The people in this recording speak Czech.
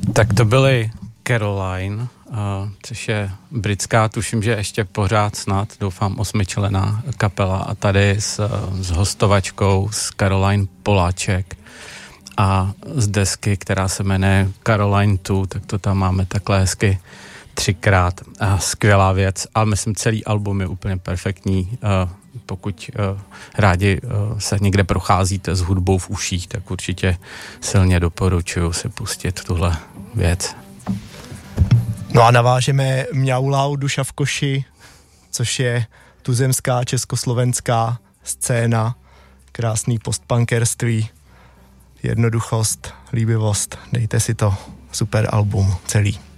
Tak to byly Caroline, což je britská, tuším, že ještě pořád snad, doufám, 8členná kapela a tady s hostovačkou s Caroline Poláček a z desky, která se jmenuje Caroline 2, tak to tam máme takhle hezky 3krát. Skvělá věc, ale myslím, celý album je úplně perfektní. Pokud rádi se někde procházíte s hudbou v uších, tak určitě silně doporučuji si pustit tuhle věc. No a navážeme Mňaulau Duša v koši, což je tuzemská československá scéna, krásný postpunkerství, jednoduchost, líbivost, dejte si to, super album celý.